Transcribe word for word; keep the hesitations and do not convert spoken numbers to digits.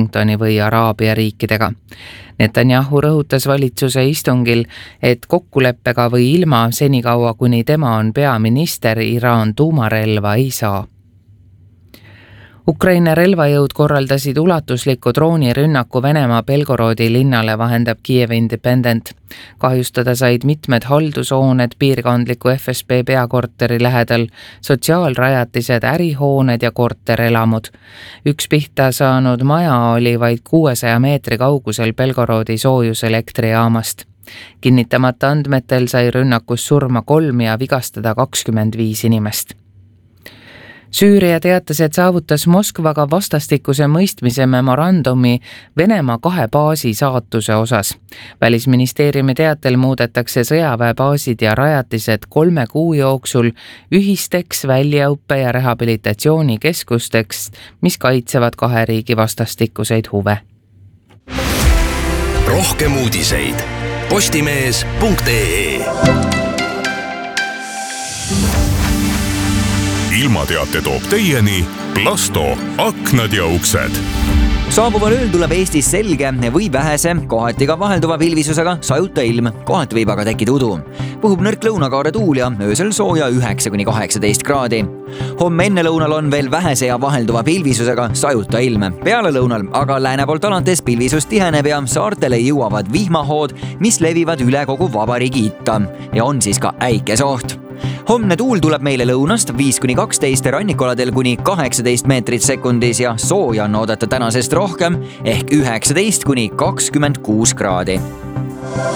Washingtoni või Araabia riikidega. Netanyahu rõhutas valitsuse istungil, et kokkuleppega või ilma senikaua, kuni tema on peaminister, Iraan tuumarelva ei saa. Ukraina relvajõud korraldasid ulatusliku droonirünnaku Venemaa Belgorodi linnale, vahendab Kiev Independent. Kahjustada said mitmed haldushooned piirkondliku F S B peakorteri lähedal, sotsiaalrajatised, ärihooned ja korterelamud. Üks pihta saanud maja oli vaid kuuesaja meetri kaugusel Belgorodi soojuselektrijaamast. Kinnitamata andmetel sai rünnakus surma kolm ja vigastada kakskümmend viis inimest. Süüria teatas, et saavutas Moskvaga vastastikuse mõistmise memorandumi Venemaa kahe baasi saatuse osas. Välisministeeriumi teatel muudetakse sõjaväebaasid ja rajatised kolme kuu jooksul ühisteks väljaõppe- ja rehabilitatsioonikeskusteks, mis kaitsevad kahe riigi vastastikuseid huve. Rohkem uudiseid postimees punkt ee. Ilmateate toob teieni Plasto aknad ja uksed. Saabuval ööl tuleb Eestis selge või vähese, kohati ka vahelduva pilvisusega sajuta ilm, kohati võib aga tekkida udu. Puhub nõrk lõunakaare tuul ja öösel sooja üheksa kuni kaheksateist kraadi. Homme enne lõunal on veel vähese ja vahelduva pilvisusega sajuta ilm. Peale lõunal aga lääne poolt alates pilvisus tiheneb ja saartele jõuavad vihmahood, mis levivad üle kogu vabariigi itta ja on siis ka äikesoht. Homne tuul tuleb meile lõunast viis kuni kaksteist, rannikualadel kuni kaheksateist meetrit sekundis ja sooja on oodata tänasest rohkem ehk üheksateist kuni kakskümmend kuus kraadi.